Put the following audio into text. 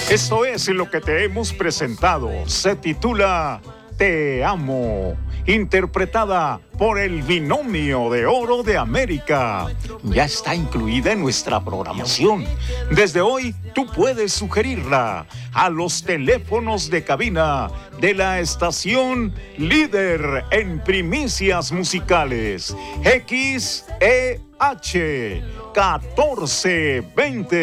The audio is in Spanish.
Esto es lo que te hemos presentado. Se titula Te Amo, interpretada por el Binomio de Oro de América. Ya está incluida en nuestra programación. Desde hoy tú puedes sugerirla a los teléfonos de cabina de la estación líder en primicias musicales XEH 1420.